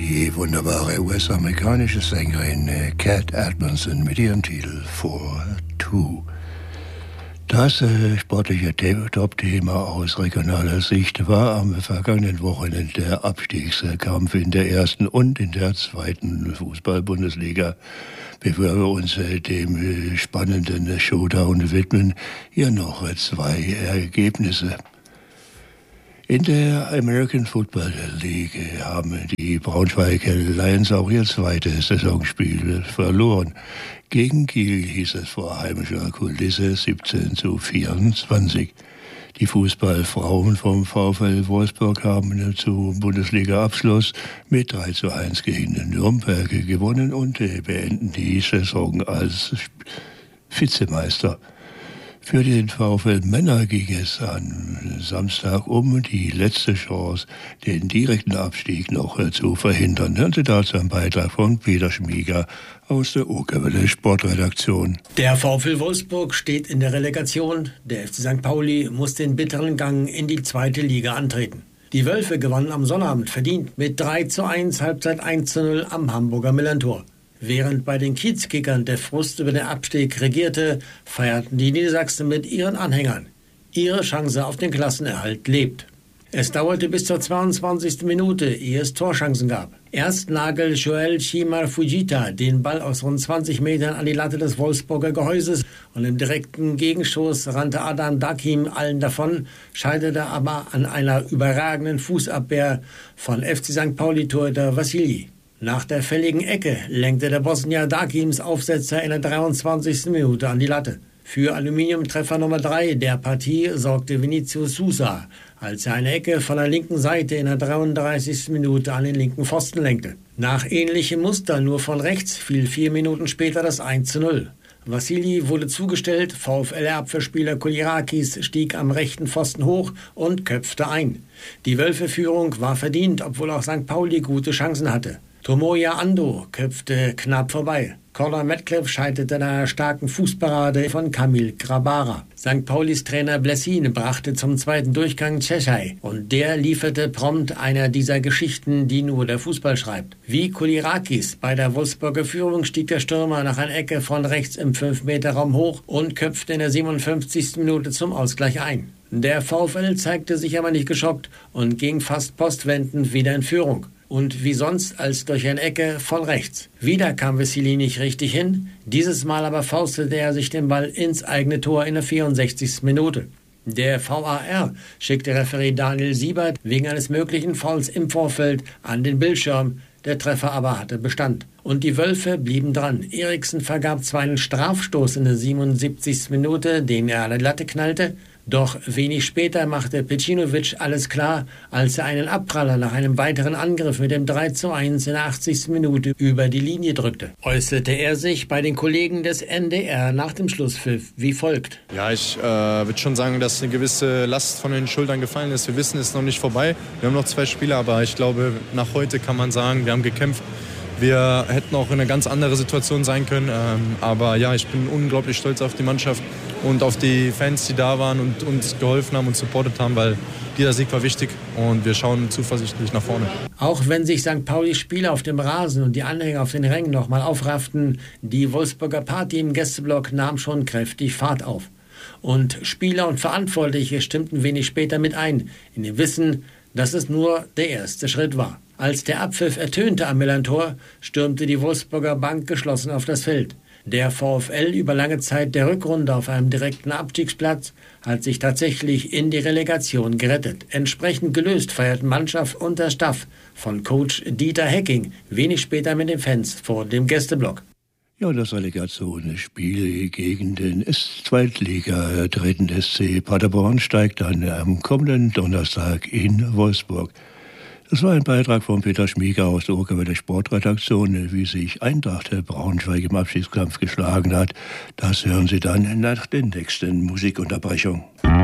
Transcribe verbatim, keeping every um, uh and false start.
Die wunderbare U S-amerikanische Sängerin Cat Edmondson mit ihrem Titel For Two. Das äh, sportliche Top-Thema aus regionaler Sicht war am vergangenen Wochenende der Abstiegskampf in der ersten und in der zweiten Fußball-Bundesliga. Bevor wir uns äh, dem äh, spannenden Showdown widmen, hier noch äh, zwei Ergebnisse. In der American Football League haben die Braunschweig Lions auch ihr zweites Saisonspiel verloren. Gegen Kiel hieß es vor heimischer Kulisse siebzehn zu vierundzwanzig. Die Fußballfrauen vom VfL Wolfsburg haben zum Bundesliga-Abschluss mit drei zu eins gegen Nürnberg gewonnen und beenden die Saison als Vizemeister. Für den VfL Männer ging es am Samstag um die letzte Chance, den direkten Abstieg noch zu verhindern. Hören Sie dazu einen Beitrag von Peter Schmieger aus der Okerwelle Sportredaktion. Der VfL Wolfsburg steht in der Relegation. Der F C Sankt Pauli muss den bitteren Gang in die zweite Liga antreten. Die Wölfe gewannen am Sonnabend verdient mit drei zu eins, Halbzeit eins zu null am Hamburger Millantor. Während bei den Kiezkickern der Frust über den Abstieg regierte, feierten die Niedersachsen mit ihren Anhängern. Ihre Chance auf den Klassenerhalt lebt. Es dauerte bis zur zweiundzwanzigsten Minute, ehe es Torchancen gab. Erst nagelt Joel Chimar Fujita den Ball aus rund zwanzig Metern an die Latte des Wolfsburger Gehäuses und im direkten Gegenschuss rannte Adam Dakim allen davon, scheiterte aber an einer überragenden Fußabwehr von F C Sankt Pauli-Torhüter Vassili. Nach der fälligen Ecke lenkte der Bosnier Dakims Aufsetzer in der dreiundzwanzigsten Minute an die Latte. Für Aluminiumtreffer Nummer drei der Partie sorgte Vinicius Sousa, als er eine Ecke von der linken Seite in der dreiunddreißigsten Minute an den linken Pfosten lenkte. Nach ähnlichem Muster nur von rechts fiel vier Minuten später das eins zu null. Vassili wurde zugestellt, VfL-Abwehrspieler Kolirakis stieg am rechten Pfosten hoch und köpfte ein. Die Wölfe-Führung war verdient, obwohl auch Sankt Pauli gute Chancen hatte. Tomoya Ando köpfte knapp vorbei. Conor Metcalf scheiterte in einer starken Fußparade von Kamil Grabara. Sankt Paulis Trainer Blessin brachte zum zweiten Durchgang Cechai und der lieferte prompt einer dieser Geschichten, die nur der Fußball schreibt. Wie Kolirakis bei der Wolfsburger Führung stieg der Stürmer nach einer Ecke von rechts im fünf Meter Raum hoch und köpfte in der siebenundfünfzigsten Minute zum Ausgleich ein. Der VfL zeigte sich aber nicht geschockt und ging fast postwendend wieder in Führung. Und wie sonst als durch eine Ecke von rechts. Wieder kam Vassili nicht richtig hin, dieses Mal aber faustete er sich den Ball ins eigene Tor in der vierundsechzigsten Minute. Der V A R schickte Referee Daniel Siebert wegen eines möglichen Fouls im Vorfeld an den Bildschirm, der Treffer aber hatte Bestand. Und die Wölfe blieben dran. Eriksen vergab zwar einen Strafstoß in der siebenundsiebzigsten Minute, den er an die Latte knallte, doch wenig später machte Pecinovic alles klar, als er einen Abpraller nach einem weiteren Angriff mit dem drei zu eins in der achtzigsten Minute über die Linie drückte. Äußerte er sich bei den Kollegen des N D R nach dem Schlusspfiff wie folgt. Ja, ich äh, würde schon sagen, dass eine gewisse Last von den Schultern gefallen ist. Wir wissen, es ist noch nicht vorbei. Wir haben noch zwei Spiele, aber ich glaube, nach heute kann man sagen, wir haben gekämpft. Wir hätten auch in einer ganz anderen Situation sein können. Ähm, aber ja, ich bin unglaublich stolz auf die Mannschaft und auf die Fans, die da waren und uns geholfen haben und supportet haben, weil dieser Sieg war wichtig und wir schauen zuversichtlich nach vorne. Auch wenn sich Sankt Paulis Spieler auf dem Rasen und die Anhänger auf den Rängen nochmal aufrafften, die Wolfsburger Party im Gästeblock nahm schon kräftig Fahrt auf. Und Spieler und Verantwortliche stimmten wenig später mit ein, in dem Wissen, dass es nur der erste Schritt war. Als der Abpfiff ertönte am Millantor, stürmte die Wolfsburger Bank geschlossen auf das Feld. Der VfL über lange Zeit der Rückrunde auf einem direkten Abstiegsplatz hat sich tatsächlich in die Relegation gerettet. Entsprechend gelöst feierten Mannschaft und der Staff von Coach Dieter Hecking wenig später mit den Fans vor dem Gästeblock. Ja, das Relegationsspiel gegen den Zweitliga dritten S C Paderborn steigt dann am kommenden Donnerstag in Wolfsburg. Das war ein Beitrag von Peter Schmieger aus der Okerwelle Sportredaktion, wie sich Eintracht Braunschweig im Abstiegskampf geschlagen hat. Das hören Sie dann nach der nächsten Musikunterbrechung.